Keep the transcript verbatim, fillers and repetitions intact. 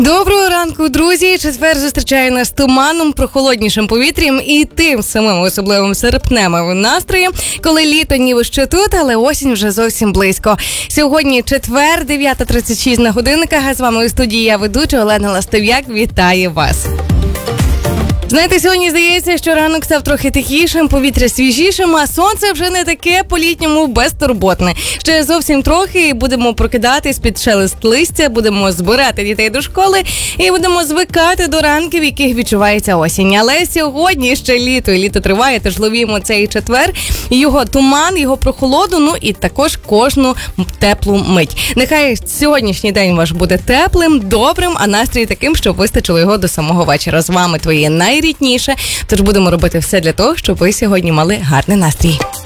Доброго ранку, друзі! Четвер зустрічає нас туманом, прохолоднішим повітрям і тим самим особливим серпневим настроєм, коли літо ніби ще тут, але осінь вже зовсім близько. Сьогодні четвер, дев'ята тридцять шість на годинниках, а з вами у студії я ведуча Олена Ластов'як. Вітаю вас! Знаєте, сьогодні здається, що ранок став трохи тихішим, повітря свіжішим, а сонце вже не таке по-літньому безтурботне. Ще зовсім трохи і будемо прокидатись під шелест листя, будемо збирати дітей до школи і будемо звикати до ранків, в яких відчувається осінь. Але сьогодні ще літо, і літо триває, тож ловімо цей четвер, його туман, його прохолоду, ну і також кожну теплу мить. Нехай сьогоднішній день ваш буде теплим, добрим, а настрій таким, щоб вистачило його до самого вечора. З вами твої най рідніше, тож будемо робити все для того, щоб ви сьогодні мали гарний настрій.